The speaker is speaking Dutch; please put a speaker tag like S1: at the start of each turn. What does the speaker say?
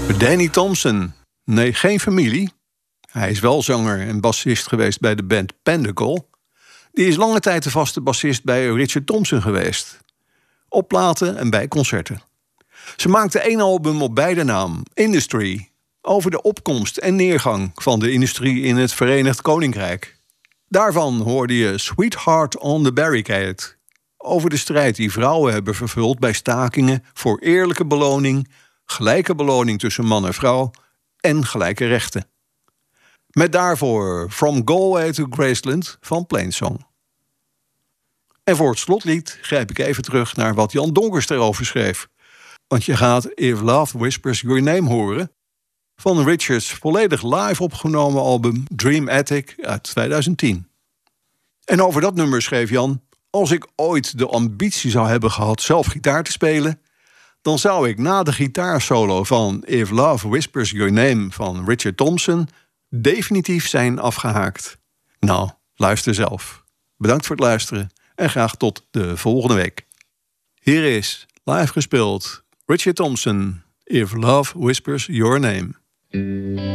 S1: Danny Thompson. Nee, geen familie. Hij is wel zanger en bassist geweest bij de band Pinnacle. Die is lange tijd de vaste bassist bij Richard Thompson geweest. Op platen en bij concerten. Ze maakte één album op beide naam, Industry, over de opkomst en neergang van de industrie in het Verenigd Koninkrijk. Daarvan hoorde je Sweetheart on the Barricade, over de strijd die vrouwen hebben vervuld bij stakingen voor eerlijke beloning, gelijke beloning tussen man en vrouw en gelijke rechten. Met daarvoor From Galway to Graceland van Plainsong. En voor het slotlied grijp ik even terug naar wat Jan Donkers erover schreef. Want je gaat If Love Whispers Your Name horen van Richards' volledig live opgenomen album Dream Attic uit 2010. En over dat nummer schreef Jan: als ik ooit de ambitie zou hebben gehad zelf gitaar te spelen, dan zou ik na de gitaarsolo van If Love Whispers Your Name van Richard Thompson definitief zijn afgehaakt. Nou, luister zelf. Bedankt voor het luisteren en graag tot de volgende week. Hier is, live gespeeld, Richard Thompson, If Love Whispers Your Name.